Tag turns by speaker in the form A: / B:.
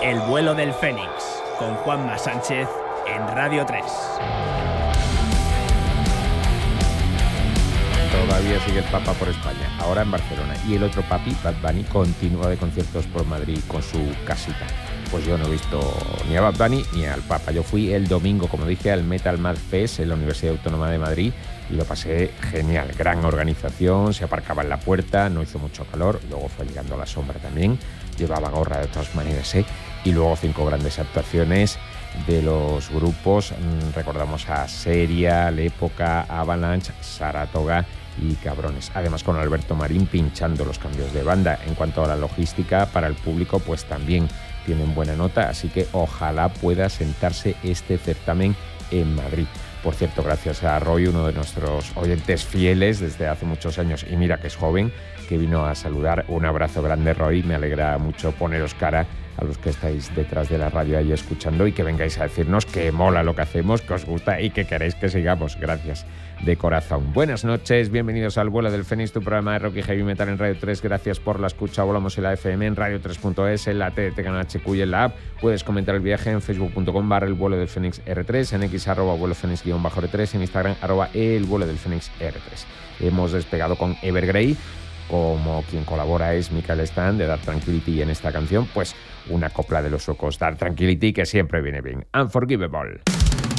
A: El vuelo del Fénix, con Juanma Sánchez en Radio 3.
B: Todavía sigue el Papa por España, ahora en Barcelona. Y el otro papi, Bad Bunny, continúa de conciertos por Madrid con su casita. Pues yo no he visto ni a Bad Bunny ni al Papa. Yo fui el domingo, como dije, al Metal Mad Fest en la Universidad Autónoma de Madrid y lo pasé genial. Gran organización, se aparcaba en la puerta, no hizo mucho calor, luego fue llegando a la sombra también, llevaba gorra de todas maneras, y luego 5 grandes actuaciones de los grupos. Recordamos a Seria, L'Época, Avalanche, Saratoga y Cabrones. Además, con Alberto Marín pinchando los cambios de banda. En cuanto a la logística, para el público, pues también tienen buena nota, así que ojalá pueda sentarse este certamen en Madrid. Por cierto, gracias a Roy, uno de nuestros oyentes fieles desde hace muchos años, y mira que es joven, que vino a saludar. Un abrazo grande, Roy. Me alegra mucho poneros cara a los que estáis detrás de la radio ahí escuchando y que vengáis a decirnos que mola lo que hacemos, que os gusta y que queréis que sigamos. Gracias de corazón. Buenas noches, bienvenidos al Vuelo del Fénix, tu programa de rock y heavy metal en Radio 3. Gracias por la escucha. Volamos en la FM, en radio3.es, en la TDT, Canal HQ y en la app. Puedes comentar el viaje en facebook.com/el vuelo del Fénix R3, en X @vuelo Fénix_R3, en Instagram @el vuelo del Fénix R3. Hemos despegado con Evergrey. Como quien colabora es Michael Stan de Dark Tranquillity, y en esta canción, pues una copla de los suecos Dark Tranquillity que siempre viene bien. Unforgivable.